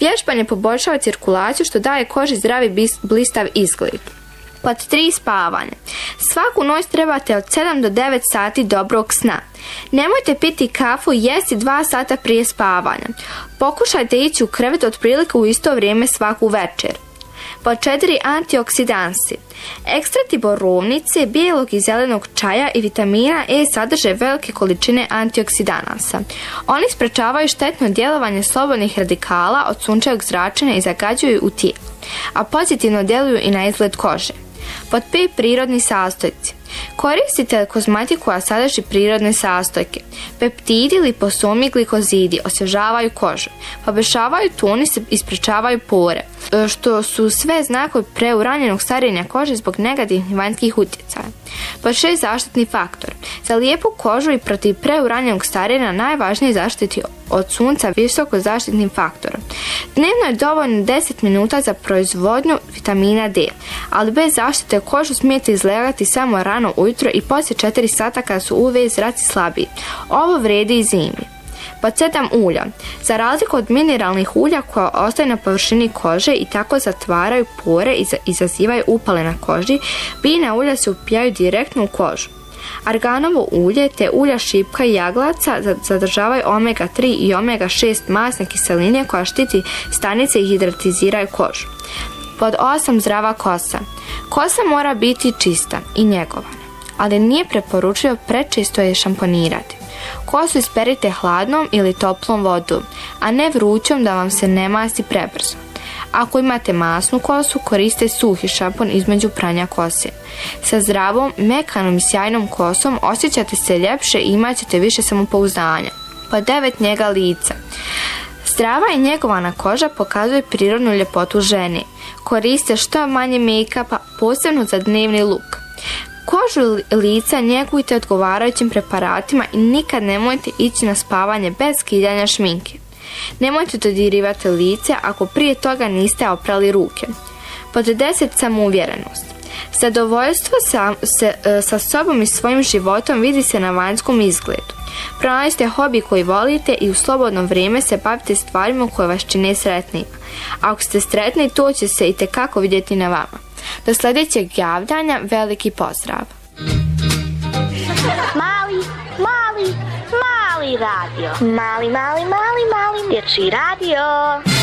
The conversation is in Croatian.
Vježbanje poboljšava cirkulaciju što daje koži zdravi blistav izgled. Pod 3. Spavanje. Svaku noć trebate od 7 do 9 sati dobrog sna. Nemojte piti kafu i jesti 2 sata prije spavanja. Pokušajte ići u krevet otprilike u isto vrijeme svaku večer. Pod 4. Antioksidansi. Ekstrakti borovnice, bijelog i zelenog čaja i vitamina E sadrže velike količine antioksidanasa. Oni sprečavaju štetno djelovanje slobodnih radikala od sunčevog zračenja i zagađuju u tijelu, a pozitivno djeluju i na izgled kože. Pod 5. Prirodni sastojci. Koristite kozmetiku koja sadrži prirodne sastojke. Peptidi, liposomi i glikozidi osvježavaju kožu, poboljšavaju tonis i sprečavaju pore, što su sve znakovi preuranjenog starenja kože zbog negativnih vanjskih utjecaja. Pod 6. Zaštitni faktor. Za lijepu kožu i protiv preuranjenog starenja najvažnije je zaštiti od sunca visoko zaštitnim faktorom. Dnevno je dovoljno 10 minuta za proizvodnju vitamina D, ali bez zaštite kožu smijete izlegati samo rano ujutro i poslije 4 sata kada su UV zraci slabiji. Ovo vrijedi i zimi. Pod 7. Ulja. Za razliku od mineralnih ulja koja ostaju na površini kože i tako zatvaraju pore i izazivaju upale na koži, biljna ulja se upijaju direktno u kožu. Arganovo ulje te ulja šipka i jaglaca zadržavaju omega-3 i omega-6 masne kiseline koja štiti stanice i hidratiziraju kožu. Pod 8. Zdrava kosa. Kosa mora biti čista i njegovana, ali nije preporučljivo prečesto je šamponirati. Kosu isperite hladnom ili toplom vodom, a ne vrućom da vam se ne masti prebrzo. Ako imate masnu kosu, koriste suhi šampon između pranja kose. Sa zdravom, mekanom i sjajnom kosom osjećate se ljepše i imat ćete više samopouzdanja. Pod 9. Njega lica. Zdrava i njegovana koža pokazuje prirodnu ljepotu žene. Koriste što manje make-upa, posebno za dnevni luk. Kožu lica njegujte odgovarajućim preparatima i nikad nemojte ići na spavanje bez skidanja šminke. Nemojte dodirivati lice ako prije toga niste oprali ruke. Pod 10. Samouvjerenost. Zadovoljstvo sa sobom i svojim životom vidi se na vanjskom izgledu. Pronađite hobi koji volite i u slobodno vrijeme se bavite stvarima koje vas čine sretnima. Ako ste sretni, to će se itekako vidjeti na vama. Do sljedećeg javljanja, veliki pozdrav! Mali radio. Mali dječji radio.